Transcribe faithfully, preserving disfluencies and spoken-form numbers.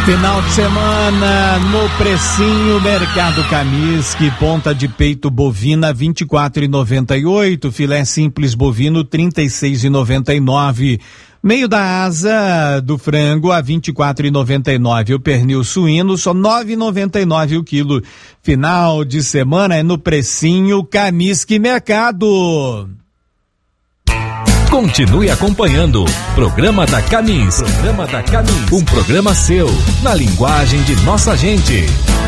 Final de semana no Precinho Mercado Camisque, ponta de peito bovina vinte e quatro reais e noventa e oito, filé simples bovino trinta e seis reais e noventa e nove, meio da asa do frango a vinte e quatro reais e noventa e nove, o pernil suíno só nove reais e noventa e nove o quilo. Final de semana é no Precinho Camisque Mercado. Continue acompanhando Programa da Camis. Programa da Camis. Um programa seu, na linguagem de nossa gente.